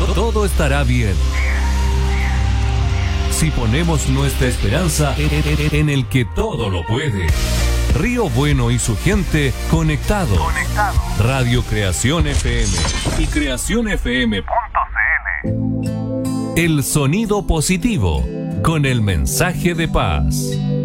Todo estará bien si ponemos nuestra esperanza en el que todo lo puede. Río Bueno y su gente conectados. Radio Creación FM y creacionfm.cl. El sonido positivo con el mensaje de paz.